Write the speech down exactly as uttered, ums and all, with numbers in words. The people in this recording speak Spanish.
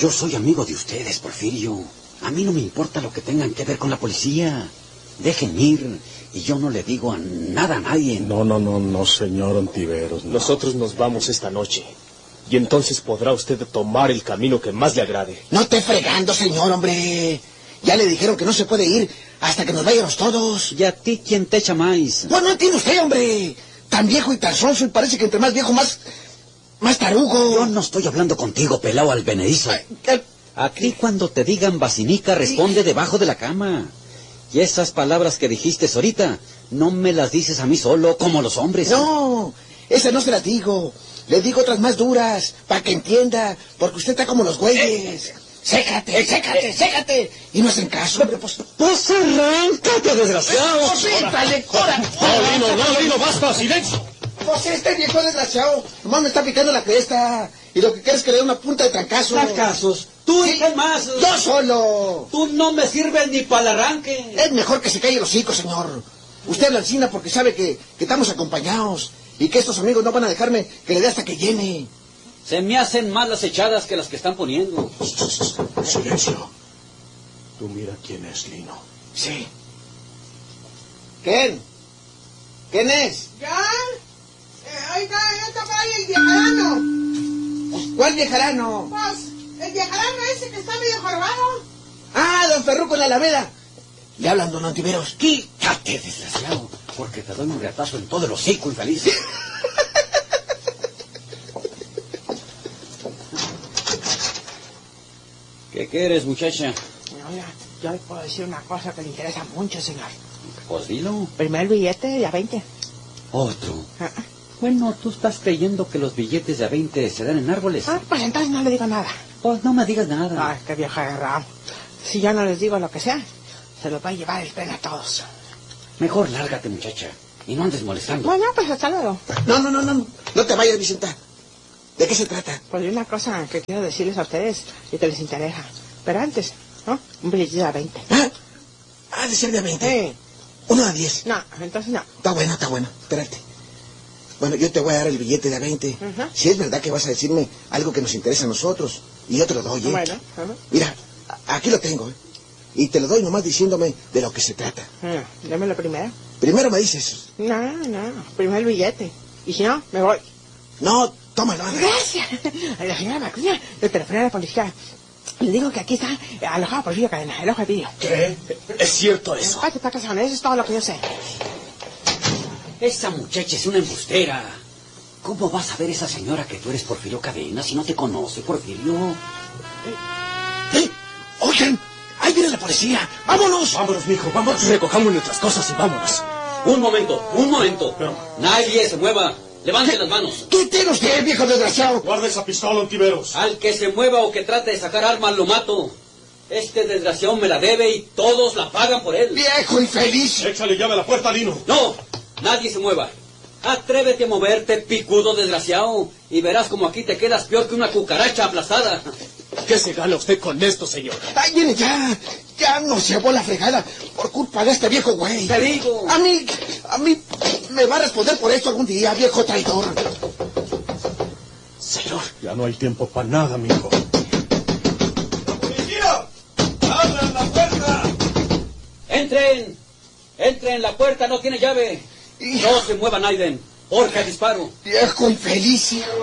Yo soy amigo de ustedes, Porfirio. A mí no me importa lo que tengan que ver con la policía. Dejen ir, y yo no le digo a nada a nadie. No, no, no, no, señor Ontiveros. No. Nosotros nos vamos esta noche, y entonces podrá usted tomar el camino que más le agrade. No esté fregando, señor, hombre. Ya le dijeron que no se puede ir hasta que nos vayamos todos. ¿Y a ti quién te echa más? Pues no entiende usted, hombre. Tan viejo y tan sonso, y parece que entre más viejo, más... más tarugo. Yo no estoy hablando contigo, pelao al benedizo. Eh, A ti cuando te digan vacinica, responde debajo de la cama. Y esas palabras que dijiste ahorita, no me las dices a mí solo, como los hombres. No, esas no se las digo. Le digo otras más duras, para que entienda, porque usted está como los güeyes. Sécate, sécate, sécate. Y no hacen caso, hombre, pues... ¡Pues arráncate, desgraciado! ¡Pues éntale, cora! No, Lino, no, Lino, basta, silencio. Pues este viejo desgraciado, nomás me está picando la cresta. Y lo que quiere es que le dé una punta de trancazo. ¿Trancazos? ¿Tú y Sí, qué más? Yo solo. Tú no me sirves ni para el arranque. Es mejor que se calle el hocico, señor. Usted habla encina porque sabe que, que estamos acompañados. Y que estos amigos no van a dejarme que le dé hasta que llene. Se me hacen más las echadas que las que están poniendo. Silencio. Tú mira quién es, Lino. Sí. ¿Quién? ¿Quién es? ¿Ya? Eh, oiga, ya está por ahí el viejarano. ¿Cuál viejarano? Pues, el viejarano ese que está medio jorobado. Ah, don Ferruco en la Alameda. Le hablan, don Ontiveros. Quítate, desgraciado, porque te doy un reatazo en todo el hocico, infeliz. ¿Qué quieres, muchacha? Oiga, yo le puedo decir una cosa que le interesa mucho, señor. Pues dilo. Primer billete de a veinte. Otro. Ah, Bueno, tú estás creyendo que los billetes de a veinte se dan en árboles. ah, pues entonces no le digo nada. Pues no me digas nada. Ay, qué vieja agarrado. Si yo no les digo lo que sea, se los va a llevar el tren a todos. Mejor lárgate, muchacha, y no andes molestando. Bueno, pues hasta luego. No, no, no, no. No te vayas, Vicenta. ¿De qué se trata? Pues hay una cosa que quiero decirles a ustedes y que les interesa. Pero antes, ¿no? Un billete de a veinte. ¿Ah? Ah, de ser de veinte. Eh, Uno a diez. no, entonces no. Está bueno, está bueno. Espérate. Bueno, yo te voy a dar el billete de a veinte. Ujú. Si es verdad que vas a decirme algo que nos interesa a nosotros. Y yo te lo doy, ¿eh? Bueno, ajá. Mira, a- aquí lo tengo, ¿eh? Y te lo doy nomás diciéndome de lo que se trata. Ah, démelo primero. Primero me dices, No, no, primero el billete. Y si no, me voy. no, tómalo, anda. Gracias. A la señora Macuña, el teléfono de la policía. Le digo que aquí está alojado Porfirio Cadena, el ojo de vidrio. ¿Qué? ¿Es cierto eso? Pate, Pacasón, eso es todo lo que yo sé. Esa muchacha es una embustera. ¿Cómo vas a ver esa señora que tú eres Porfirio Cadena si no te conoce, Porfirio? ¡Eh! ¡Oigan! ¡Ahí viene la policía! ¡Vámonos! Vámonos, mijo, vámonos. Recojamos nuestras cosas y vámonos. Un momento, un momento. Pero- Nadie se mueva. Levante las manos. ¿Qué tiene usted, viejo desgraciado? Guarda esa pistola, Ontiveros. Al que se mueva o que trate de sacar armas, lo mato. Este desgraciado me la debe y todos la pagan por él. ¡Viejo infeliz! Échale llave a la puerta, Lino. No, nadie se mueva. Atrévete a moverte, picudo desgraciado, y verás como aquí te quedas peor que una cucaracha aplastada. ¿Qué se gana usted con esto, señor? ¡Ay, viene ya! ¡Ya nos llevó la fregada por culpa de este viejo güey! Te digo. A mí, a mí me va a responder por esto algún día, viejo traidor. Señor. Ya no hay tiempo para nada, mijo. ¡Policía! ¡Abran la puerta! Entren. Entren, la puerta no tiene llave. No se mueva, Naiden. Jorge, disparo. Viejo infeliz.